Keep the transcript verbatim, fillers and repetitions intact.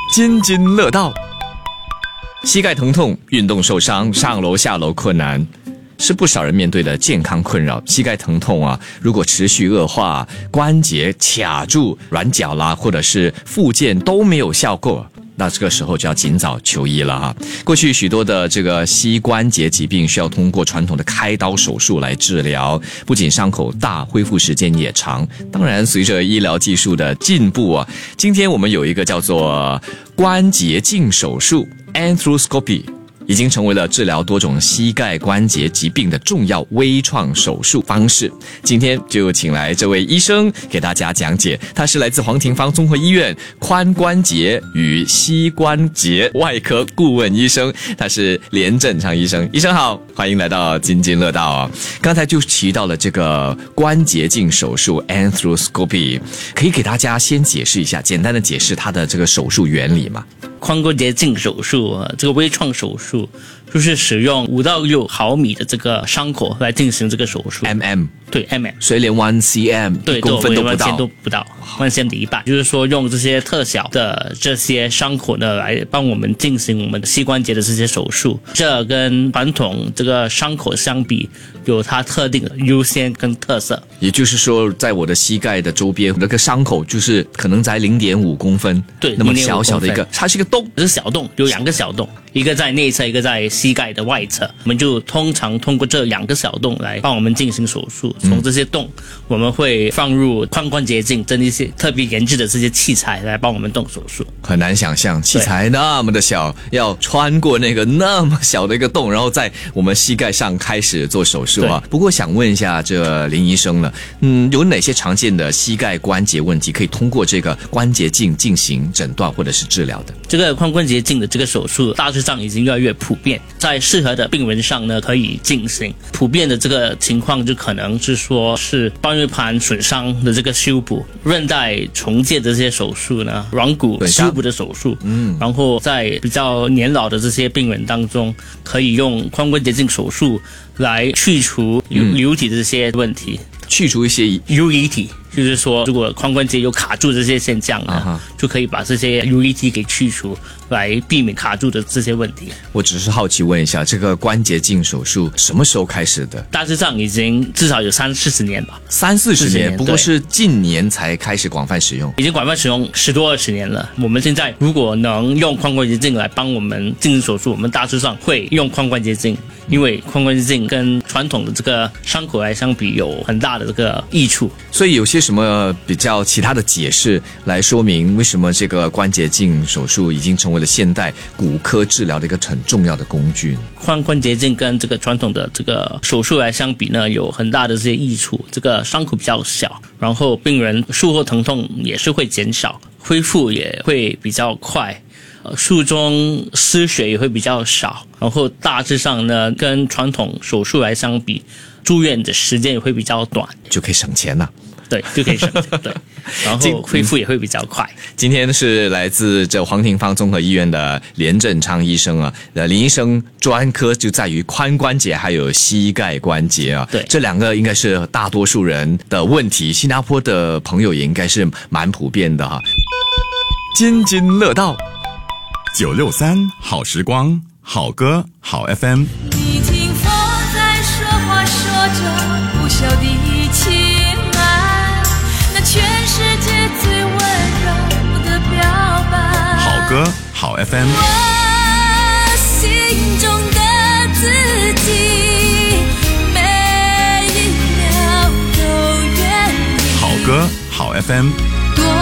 津津乐道。膝盖疼痛、运动受伤、上楼下楼困难，是不少人面对的健康困扰。膝盖疼痛啊，如果持续恶化，关节卡住、软脚啦，或者是复健都没有效果，那这个时候就要尽早求医了哈。过去许多的这个膝关节疾病需要通过传统的开刀手术来治疗，不仅伤口大，恢复时间也长。当然，随着医疗技术的进步啊，今天我们有一个叫做关节镜手术 arthroscopy，已经成为了治疗多种膝盖关节疾病的重要微创手术方式。今天就请来这位医生给大家讲解，他是来自黄廷芳综合医院髋关节与膝关节外科顾问医生，他是连振昌医生。医生好，欢迎来到津津乐道啊！刚才就提到了这个关节镜手术 arthroscopy， 可以给大家先解释一下，简单的解释它的这个手术原理吗？ 髋关节镜手术，这个微创手术就是使用五到六毫米的这个伤口来进行这个手术。 mm 对 mm， 所以连 one cm 对， 一公分都不到， 都不到one cm的一半。就是说，用这些特小的这些伤口呢，来帮我们进行我们膝关节的这些手术。这跟传统这个伤口相比，有它特定的优先跟特色。 也就是说，在我的膝盖的周边，那个伤口就是可能在零点五公分， 对， 那么小小的一个，它是一个洞， 是小洞，有两个小洞，一个在内侧，一个在膝盖的外侧。我们就通常通过这两个小洞来帮我们进行手术。从这些洞，我们会放入髋关节镜，这些特别研制的这些器材来帮我们动手术。 很难想象，器材那么的小，要穿过那个那么小的一个洞，然后在我们膝盖上开始做手术啊。不过想问一下这林医生了，嗯，有哪些常见的膝盖关节问题可以通过这个关节镜进行诊断或者是治疗的？ 这个髋关节镜的这个手术大致上已经越来越普遍，在适合的病人上呢可以进行。普遍的这个情况就可能是说是半月盘损伤的这个修补、韧带重建的这些手术呢、软骨修补的手术，嗯，然后在比较年老的这些病人当中，可以用髋关节镜手术来去除流体的这些问题， 去除一些游离体。就是说，如果髋关节有卡住这些现象呢，啊、就可以把这些游离体给去除，来避免卡住的这些问题。 我只是好奇问一下，这个关节镜手术什么时候开始的？ 大致上已经至少有三四十年吧， 三四十年，不过是近年才开始广泛使用， 已经广泛使用十多二十年了。我们现在如果能用髋关节镜来帮我们进行手术，我们大致上会用髋关节镜，因为髋关节镜跟传统的这个伤口来相比，有很大的这个益处。 所以有些什么比较其他的解释来说明为什么这个关节镜手术已经成为了现代骨科治疗的一个很重要的工具？ 髋关节镜跟这个传统的这个手术来相比呢，有很大的这些益处。这个伤口比较小，然后病人术后疼痛也是会减少，恢复也会比较快。术中失血也会比较少，然后大致上呢，跟传统手术来相比，住院的时间也会比较短， 就可以省钱了。 对，就可以省钱。对，然后恢复也会比较快。 今天是来自这黄廷芳综合医院的连振昌医生啊，呃，林医生专科就在于髋关节还有膝盖关节啊， 对， 这两个应该是大多数人的问题，新加坡的朋友也应该是蛮普遍的哈。津津乐道。 九六三好时光，好歌好 F M。 你听风在说话，说着不晓的情爱，那全世界最温柔的表白。 好歌好 F M。 我心中的自己，每一秒都愿意。 好歌好 F M。